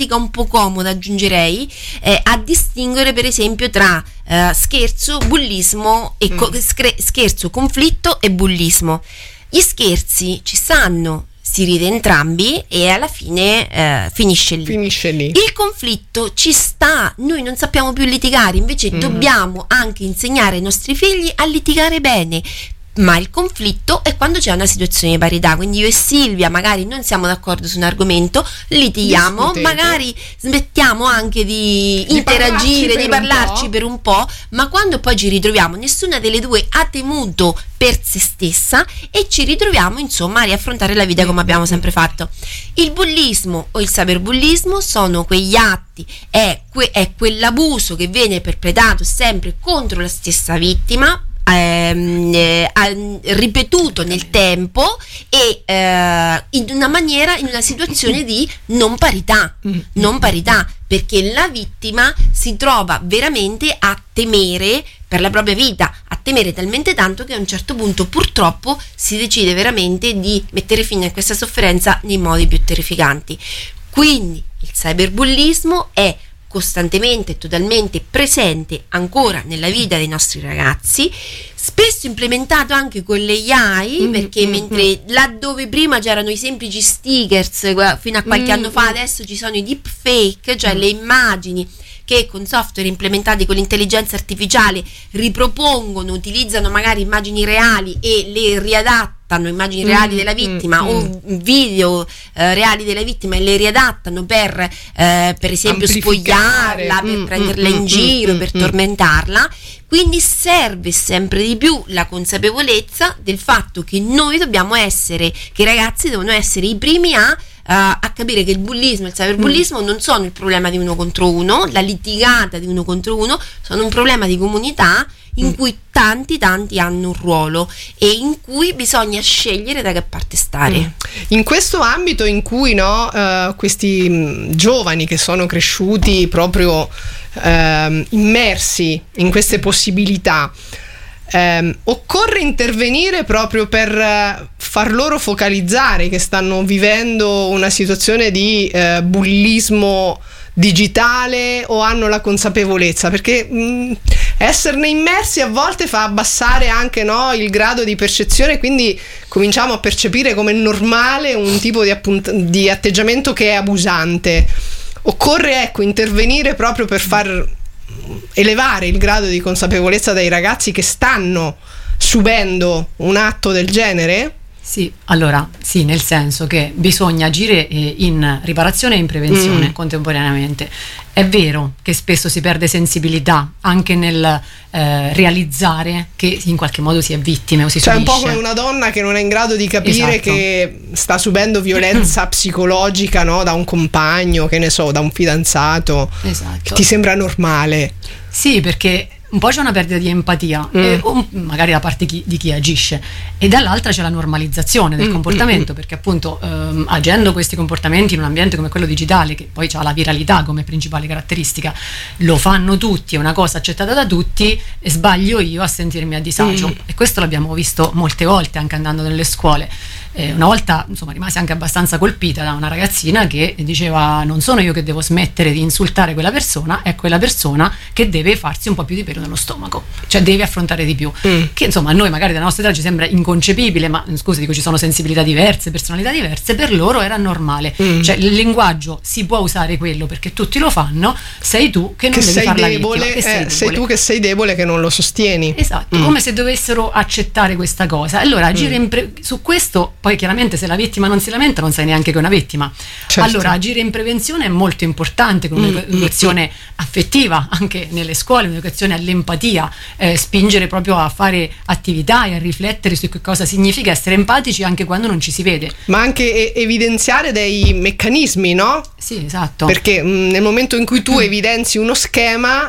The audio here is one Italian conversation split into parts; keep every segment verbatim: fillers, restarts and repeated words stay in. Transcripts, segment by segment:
semantica un po' comoda, aggiungerei, eh, a distinguere per esempio tra eh, scherzo, bullismo e co- scre- scherzo, conflitto e bullismo. Gli scherzi ci stanno, si ride entrambi e alla fine eh, finisce lì. Finisce lì. Il conflitto ci sta, noi non sappiamo più litigare, invece mm. dobbiamo anche insegnare ai nostri figli a litigare bene. Ma il conflitto è quando c'è una situazione di parità, quindi io e Silvia magari non siamo d'accordo su un argomento, litighiamo, discutete. Magari smettiamo anche di, di interagire, di parlarci per un po', ma quando poi ci ritroviamo nessuna delle due ha temuto per se stessa e ci ritroviamo insomma a riaffrontare la vita come abbiamo sempre fatto. Il bullismo o il cyberbullismo sono quegli atti, è, que- è quell'abuso che viene perpetrato sempre contro la stessa vittima, Ehm, eh, ripetuto nel tempo e eh, in una maniera, in una situazione di non parità, non parità, perché la vittima si trova veramente a temere per la propria vita, a temere talmente tanto che a un certo punto purtroppo si decide veramente di mettere fine a questa sofferenza nei modi più terrificanti. Quindi il cyberbullismo è costantemente e totalmente presente ancora nella vita dei nostri ragazzi, spesso implementato anche con l'A I, mm, perché mm, mentre mm. laddove prima c'erano i semplici stickers fino a qualche mm, anno fa, adesso ci sono i deepfake, cioè mm. le immagini che con software implementati con l'intelligenza artificiale ripropongono, utilizzano magari immagini reali e le riadattano, immagini mm, reali della vittima mm, o video eh, reali della vittima e le riadattano per eh, per esempio spogliarla, per mm, prenderla mm, in giro, mm, per mm, tormentarla. Quindi serve sempre di più la consapevolezza del fatto che noi dobbiamo essere, che i ragazzi devono essere i primi a Uh, a capire che il bullismo e il cyberbullismo mm. non sono il problema di uno contro uno, la litigata di uno contro uno, sono un problema di comunità in mm. cui tanti tanti hanno un ruolo e in cui bisogna scegliere da che parte stare. Mm. In questo ambito in cui no, uh, questi mh, giovani che sono cresciuti proprio uh, immersi in queste possibilità, Um, occorre intervenire proprio per uh, far loro focalizzare che stanno vivendo una situazione di uh, bullismo digitale o hanno la consapevolezza, perché mh, esserne immersi a volte fa abbassare anche no, il grado di percezione, quindi cominciamo a percepire come normale un tipo di, appunt- di atteggiamento che è abusante. Occorre ecco intervenire proprio per far elevare il grado di consapevolezza dei ragazzi che stanno subendo un atto del genere? Sì, allora sì, nel senso che bisogna agire eh, in riparazione e in prevenzione mm. contemporaneamente. È vero che spesso si perde sensibilità anche nel eh, realizzare che in qualche modo si è vittime o si cioè subisce. Un po' come una donna che non è in grado di capire esatto. che sta subendo violenza psicologica, no? Da un compagno, che ne so, da un fidanzato. Esatto. Ti sembra normale? Sì, perché un po' c'è una perdita di empatia, mm. eh, o magari da parte chi, di chi agisce, e dall'altra c'è la normalizzazione del mm. comportamento, perché appunto ehm, agendo questi comportamenti in un ambiente come quello digitale, che poi ha la viralità come principale caratteristica, lo fanno tutti, è una cosa accettata da tutti, e sbaglio io a sentirmi a disagio. Mm. E questo l'abbiamo visto molte volte anche andando nelle scuole. Eh, una volta insomma rimasi anche abbastanza colpita da una ragazzina che diceva: non sono io che devo smettere di insultare quella persona, è quella persona che deve farsi un po' più di pelo nello stomaco, cioè deve affrontare di più, mm. che insomma a noi magari dalla nostra età ci sembra inconcepibile, ma scusi, dico, ci sono sensibilità diverse, personalità diverse, per loro era normale, mm. cioè il linguaggio si può usare quello perché tutti lo fanno, sei tu che non che devi sei farla debole, vittima, che sei, eh, debole. sei tu che sei debole, che non lo sostieni, esatto, mm. come se dovessero accettare questa cosa. Allora agire mm. in pre- su questo. Poi chiaramente se la vittima non si lamenta non sai neanche che è una vittima. Certo. Allora agire in prevenzione è molto importante, con un'educazione mm. affettiva anche nelle scuole, un'educazione all'empatia, eh, spingere proprio a fare attività e a riflettere su che cosa significa essere empatici anche quando non ci si vede. Ma anche e- evidenziare dei meccanismi, no? Sì, esatto. Perché mh, nel momento in cui tu mm. evidenzi uno schema,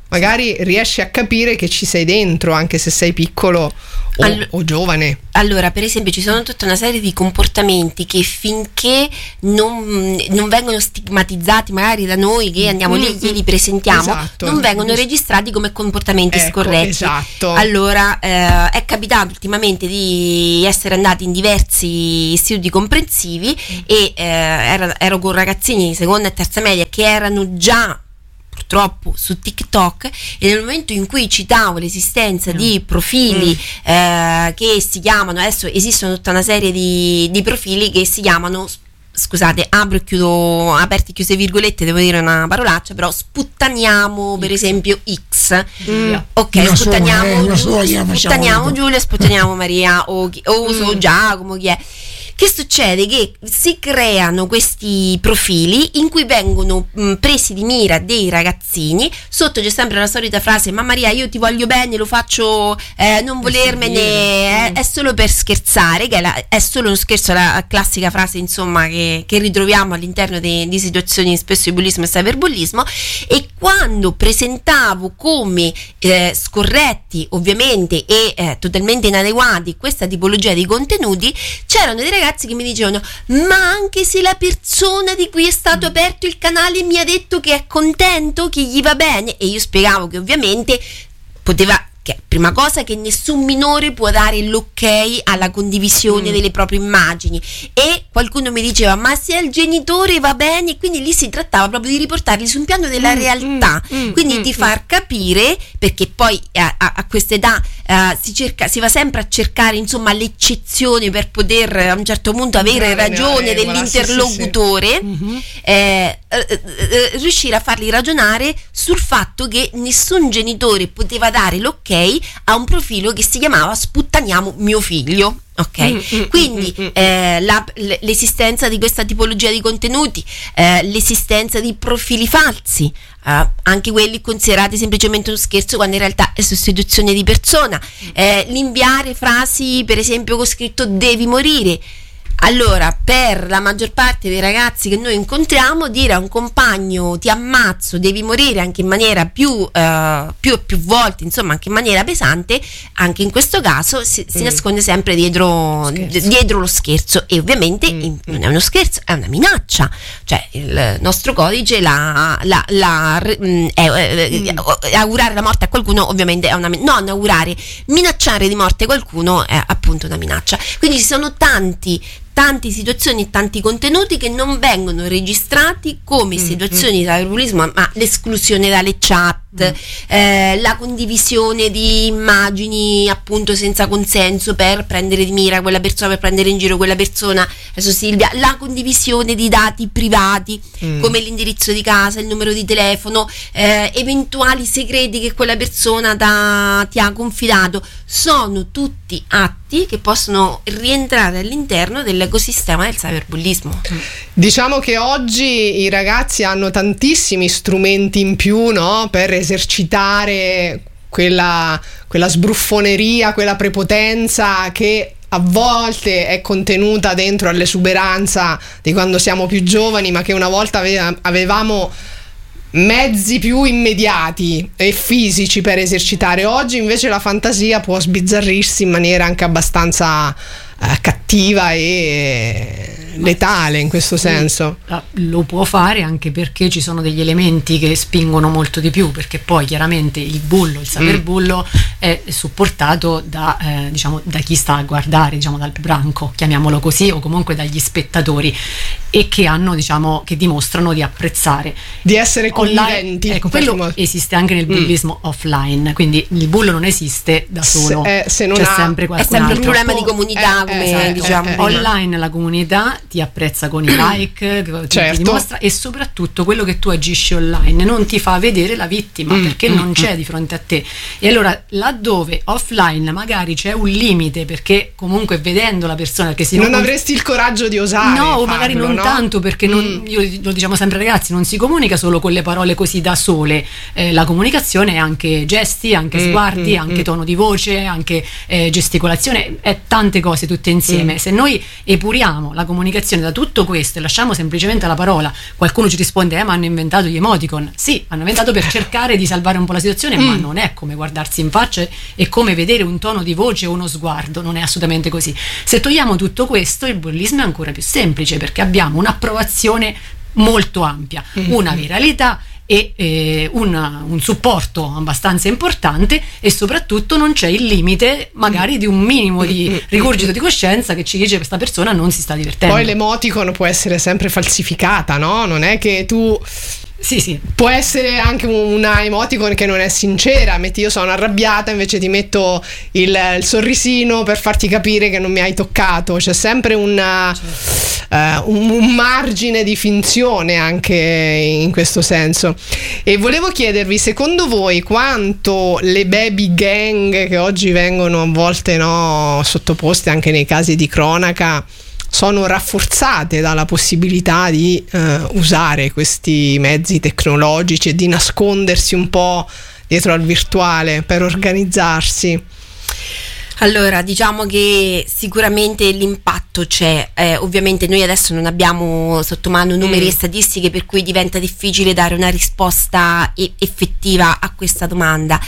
magari riesci a capire che ci sei dentro, anche se sei piccolo o, All- o giovane. Allora, per esempio, ci sono tutta una serie di comportamenti che finché non, non vengono stigmatizzati magari da noi che andiamo mm, lì e glieli presentiamo, esatto, non vengono registrati come comportamenti ecco, scorretti. Esatto. Allora, eh, è capitato ultimamente di essere andati in diversi istituti comprensivi mm. e eh, ero, ero con ragazzini di seconda e terza media che erano già purtroppo su TikTok, e nel momento in cui citavo l'esistenza mm. di profili mm. eh, che si chiamano, adesso esistono tutta una serie di, di profili che si chiamano, scusate, apro e chiudo, aperti e chiuse virgolette, devo dire una parolaccia, però sputtaniamo per esempio X, mm. ok, una sputtaniamo, sola, eh, Giulia, sputtaniamo Giulia, sputtaniamo Maria o, o mm. so Giacomo, chi è. Che succede? Che si creano questi profili in cui vengono mh, presi di mira dei ragazzini, sotto c'è sempre la solita frase: ma Maria, io ti voglio bene, lo faccio, eh, non volermene, è, è solo per scherzare, che è, la, è solo uno scherzo, la classica frase insomma che, che ritroviamo all'interno de, di situazioni spesso di bullismo e cyberbullismo. E quando presentavo come eh, scorretti ovviamente e eh, totalmente inadeguati questa tipologia di contenuti, c'erano dei ragazzi che mi dicevano: ma anche se la persona di cui è stato aperto il canale mi ha detto che è contento, che gli va bene, e io spiegavo che ovviamente poteva, che prima cosa, che nessun minore può dare l'ok alla condivisione mm. delle proprie immagini, e qualcuno mi diceva: ma se il genitore va bene, quindi lì si trattava proprio di riportarli su un piano della mm, realtà, mm, quindi mm, di far capire, perché poi a, a, a questa età uh, si cerca, si va sempre a cercare insomma l'eccezione per poter a un certo punto avere Brava, ragione regola, dell'interlocutore, sì, sì, sì. Mm-hmm. Eh, eh, eh, riuscire a farli ragionare sul fatto che nessun genitore poteva dare l'ok a un profilo che si chiamava sputtaniamo mio figlio. Ok, mm, mm, quindi mm, mm, eh, la, l'esistenza di questa tipologia di contenuti, eh, l'esistenza di profili falsi, eh, anche quelli considerati semplicemente uno scherzo quando in realtà è sostituzione di persona, eh, l'inviare frasi per esempio con scritto devi morire. Allora, per la maggior parte dei ragazzi che noi incontriamo, dire a un compagno ti ammazzo, devi morire, anche in maniera più uh, più e più volte, insomma anche in maniera pesante, anche in questo caso si, si mm. nasconde sempre dietro, d- dietro lo scherzo, e ovviamente mm. in, non è uno scherzo, è una minaccia. Cioè il nostro codice la, la, la, mm, è, mm. eh, augurare la morte a qualcuno ovviamente è una, non augurare, minacciare di morte qualcuno è appunto una minaccia. Quindi ci sono tanti tante situazioni e tanti contenuti che non vengono registrati come mm, situazioni mm. di cyberbullismo, ma l'esclusione dalle chat, mm. eh, la condivisione di immagini appunto senza consenso per prendere di mira quella persona, per prendere in giro quella persona, adesso Silvia, la condivisione di dati privati mm. come l'indirizzo di casa, il numero di telefono, eh, eventuali segreti che quella persona da, ti ha confidato, sono tutti atti che possono rientrare all'interno dell'ecosistema del cyberbullismo. Diciamo che oggi i ragazzi hanno tantissimi strumenti in più, no? Per esercitare quella, quella sbruffoneria, quella prepotenza che a volte è contenuta dentro all'esuberanza di quando siamo più giovani, ma che una volta ave- avevamo mezzi più immediati e fisici per esercitare. Oggi invece la fantasia può sbizzarrirsi in maniera anche abbastanza eh, cattiva e letale in questo senso. Lo può fare anche perché ci sono degli elementi che spingono molto di più, perché poi chiaramente il bullo, il cyberbullo mm. è supportato da, eh, diciamo, da chi sta a guardare, diciamo dal branco, chiamiamolo così, o comunque dagli spettatori, e che hanno, diciamo, che dimostrano di apprezzare, di essere conniventi. Ecco, quello perché... esiste anche nel bullismo mm. offline, quindi il bullo non esiste da solo, se, eh, se non c'è ha, sempre qualcun è sempre altro. un problema di comunità, eh, come esatto, diciamo eh, eh, online la comunità ti apprezza con i like, certo. ti dimostra, e soprattutto quello che tu agisci online non ti fa vedere la vittima mm, perché mm, non c'è mm. di fronte a te. E allora laddove offline magari c'è un limite, perché comunque vedendo la persona che si non conf- avresti il coraggio di osare, no, o farlo, magari non no? tanto, perché non, mm. io lo diciamo sempre ragazzi, non si comunica solo con le parole così da sole, eh, la comunicazione è anche gesti, anche mm, sguardi, mm, anche mm. tono di voce, anche eh, gesticolazione, è tante cose tutte insieme. mm. Se noi epuriamo la comunicazione comunicazione da tutto questo e lasciamo semplicemente la parola, qualcuno ci risponde eh ma hanno inventato gli emoticon. Sì, hanno inventato per cercare di salvare un po' la situazione, mm. ma non è come guardarsi in faccia e come vedere un tono di voce o uno sguardo, non è assolutamente così. Se togliamo tutto questo, il bullismo è ancora più semplice, perché abbiamo un'approvazione molto ampia, mm. una viralità e eh, una, un supporto abbastanza importante, e soprattutto non c'è il limite magari di un minimo di rigurgito di coscienza che ci dice questa persona non si sta divertendo. Poi l'emoticon può essere sempre falsificata, no? Non è che tu... Sì, sì. Può essere anche una emoticon che non è sincera, metti io sono arrabbiata, invece ti metto il, il sorrisino per farti capire che non mi hai toccato. C'è sempre una, certo. uh, un, un margine di finzione anche in questo senso. E volevo chiedervi, secondo voi quanto le baby gang, che oggi vengono a volte no, sottoposte anche nei casi di cronaca, sono rafforzate dalla possibilità di eh, usare questi mezzi tecnologici e di nascondersi un po' dietro al virtuale per organizzarsi? Allora, diciamo che sicuramente l'impatto c'è, eh, ovviamente noi adesso non abbiamo sotto mano numeri mm. e statistiche, per cui diventa difficile dare una risposta e- effettiva a questa domanda.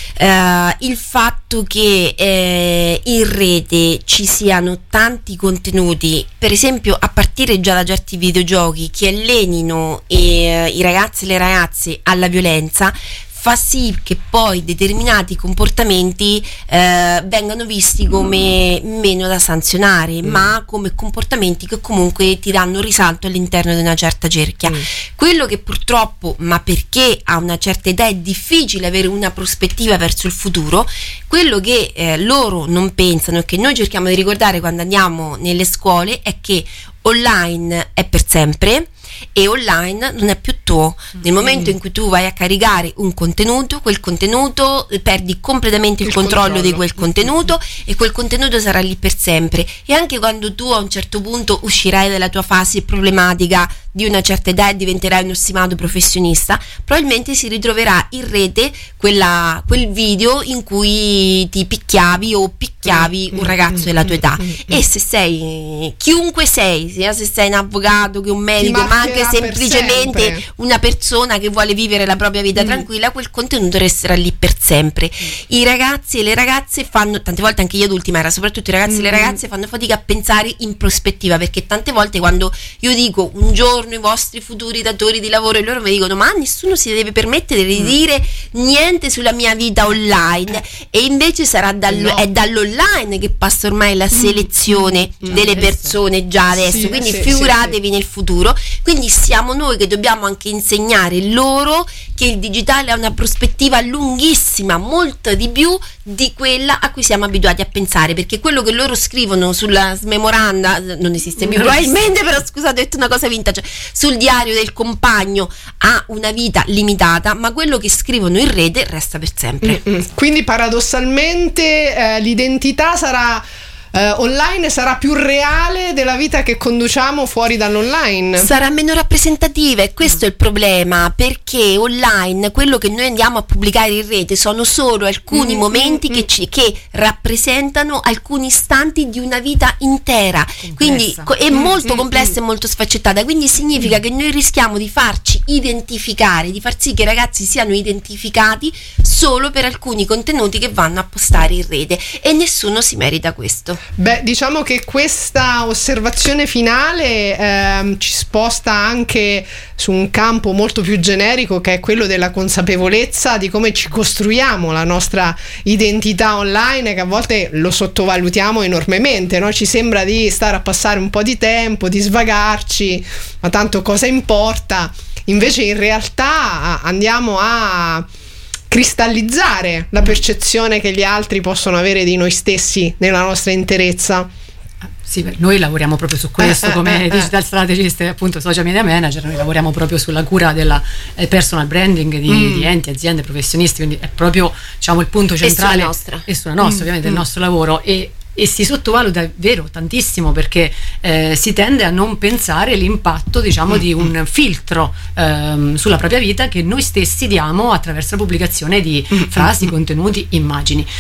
Eh, il fatto che eh, in rete ci siano tanti contenuti, per esempio a partire già da certi videogiochi che allenino eh, i ragazzi e le ragazze alla violenza, fa sì che poi determinati comportamenti eh, vengano visti come meno da sanzionare, mm. ma come comportamenti che comunque ti danno risalto all'interno di una certa cerchia. Mm. Quello che purtroppo, ma perché a una certa età è difficile avere una prospettiva verso il futuro, quello che eh, loro non pensano e che noi cerchiamo di ricordare quando andiamo nelle scuole è che online è per sempre e online non è più tuo. Nel mm. momento in cui tu vai a caricare un contenuto, quel contenuto perdi completamente il, il controllo, controllo di quel contenuto e quel contenuto sarà lì per sempre. E anche quando tu a un certo punto uscirai dalla tua fase problematica di una certa età e diventerai uno stimato professionista, probabilmente si ritroverà in rete quella, quel video in cui ti picchiavi o picchiavi un ragazzo della tua età. E se sei chiunque sei, sia se sei un avvocato che un medico, ma anche semplicemente una persona che vuole vivere la propria vita mm. tranquilla, quel contenuto resterà lì per sempre. I ragazzi e le ragazze fanno, tante volte anche gli adulti, ma era soprattutto i ragazzi mm. e le ragazze fanno fatica a pensare in prospettiva, perché tante volte quando io dico un giorno i vostri futuri datori di lavoro, e loro mi dicono ma nessuno si deve permettere di mm. dire niente sulla mia vita online, e invece sarà dal, no. è dall'online che passa ormai la selezione mm. delle persone già adesso, sì, quindi sì, figuratevi sì, sì. nel futuro. Quindi siamo noi che dobbiamo anche insegnare loro che il digitale ha una prospettiva lunghissima, molto di più di quella a cui siamo abituati a pensare, perché quello che loro scrivono sulla smemoranda non esiste più probabilmente, però scusate, ho detto una cosa vintage, sul diario del compagno ha una vita limitata, ma quello che scrivono in rete resta per sempre. Mm-hmm. Quindi paradossalmente eh, l'identità sarà Uh, online sarà più reale della vita che conduciamo fuori dall'online. Sarà meno rappresentativa, e questo mm. è il problema, perché online quello che noi andiamo a pubblicare in rete sono solo alcuni mm, momenti mm, che, ci, che rappresentano alcuni istanti di una vita intera. Complessa. Quindi co- è molto mm, complessa mm, e molto sfaccettata, quindi significa mm. che noi rischiamo di farci identificare, di far sì che i ragazzi siano identificati solo per alcuni contenuti che vanno a postare in rete, e nessuno si merita questo. Beh, diciamo che questa osservazione finale ehm, ci sposta anche su un campo molto più generico, che è quello della consapevolezza di come ci costruiamo la nostra identità online, che a volte lo sottovalutiamo enormemente, no? Ci sembra di stare a passare un po' di tempo, di svagarci, ma tanto cosa importa? Invece in realtà andiamo a cristallizzare la percezione che gli altri possono avere di noi stessi nella nostra interezza. Sì, beh, noi lavoriamo proprio su questo, eh, come eh, digital strategist e appunto social media manager, noi lavoriamo proprio sulla cura della eh, personal branding di, mm. di enti, aziende, professionisti, quindi è proprio, diciamo, il punto centrale. E sulla nostra. E sulla nostra, mm. ovviamente, mm. il nostro lavoro. E E si sottovaluta davvero tantissimo, perché eh, si tende a non pensare l'impatto, diciamo, di un filtro ehm, sulla propria vita che noi stessi diamo attraverso la pubblicazione di frasi, contenuti, immagini.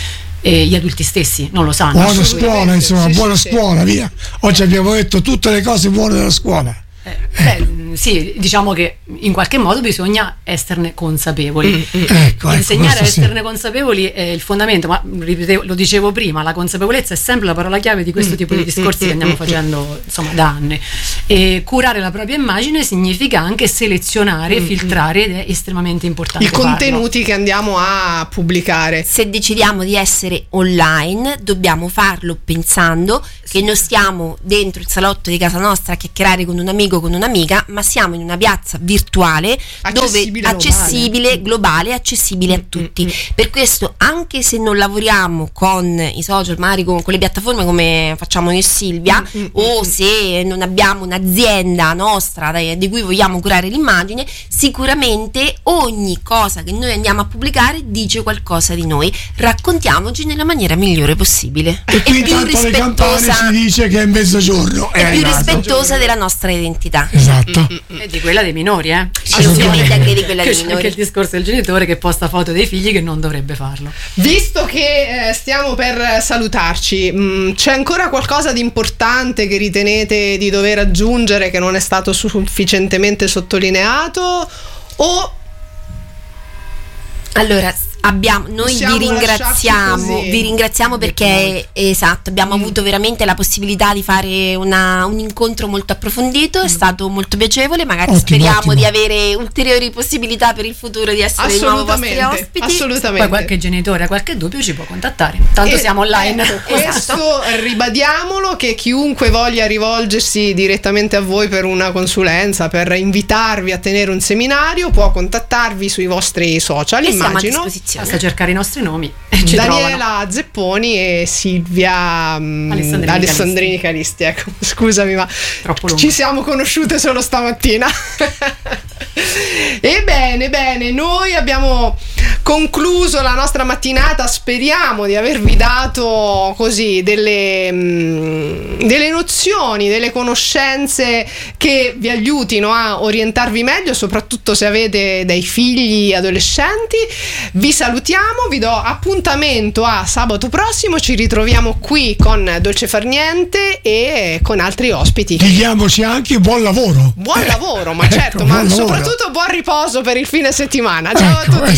eh, gli adulti stessi non lo sanno. Buona scuola, insomma, Sì, buona sì, scuola, via. Oggi abbiamo detto tutte le cose buone della scuola. Eh, beh, sì, diciamo che in qualche modo bisogna esserne consapevoli. Mm, mm. Ecco, Insegnare ecco, a sì. esserne consapevoli è il fondamento, ma ripetevo, lo dicevo prima, la consapevolezza è sempre la parola chiave di questo tipo di discorsi che andiamo facendo insomma da anni. E curare la propria immagine significa anche selezionare, filtrare, ed è estremamente importante I farlo. contenuti che andiamo a pubblicare. Se decidiamo di essere online, dobbiamo farlo pensando che non stiamo dentro il salotto di casa nostra a chiacchierare con un amico, con un'amica, ma siamo in una piazza virtuale Accessibile, dove accessibile, globale, accessibile a tutti. Per questo, anche se non lavoriamo con i social, magari con, con le piattaforme come facciamo io e Silvia, o se non abbiamo un'azienda nostra di, di cui vogliamo curare l'immagine, sicuramente ogni cosa che noi andiamo a pubblicare dice qualcosa di noi. Raccontiamoci nella maniera migliore possibile. E qui più intanto alle campane rispettosa, si dice che è mezzogiorno. È è più arrivato. rispettosa della nostra identità. Esatto. E di quella dei minori, eh? Assolutamente, anche di quella Che dei c'è minori. anche il discorso del genitore che posta foto dei figli che non dovrebbe farlo. Visto che eh, stiamo per salutarci, mh, c'è ancora qualcosa di importante che ritenete di dover aggiungere che non è stato sufficientemente sottolineato? O Allora, abbiamo, noi Possiamo vi ringraziamo, lasciarci così. vi ringraziamo perché esatto, abbiamo avuto veramente la possibilità di fare una, un incontro molto approfondito, è stato molto piacevole, magari Ottimo, speriamo ottimo. di avere ulteriori possibilità per il futuro di essere di nuovo vostri assolutamente, ospiti. Poi assolutamente. qualche genitore ha qualche dubbio ci può contattare. Tanto E- siamo online. ecco, questo ribadiamolo, che chiunque voglia rivolgersi direttamente a voi per una consulenza, per invitarvi a tenere un seminario, può contattarvi sui vostri social, E siamo a immagino. disposizione. Basta cercare i nostri nomi e ci trovano. Daniela Zepponi e Silvia mm, Alessandrini Alessandrini Calisti. Ecco, scusami, ma Troppo lungo. ci siamo conosciute solo stamattina. Ebbene, bene, noi abbiamo concluso la nostra mattinata. Speriamo di avervi dato così delle, mm, delle nozioni, delle conoscenze che vi aiutino a orientarvi meglio, soprattutto se avete dei figli adolescenti. Vi salutiamo, vi do appuntamento a sabato prossimo, ci ritroviamo qui con Dolce Far Niente e con altri ospiti. Chiediamoci anche buon lavoro. Buon Eh, lavoro, ma certo, ecco, ma buon lavoro. soprattutto buon riposo per il fine settimana. Ciao a Ecco, tutti.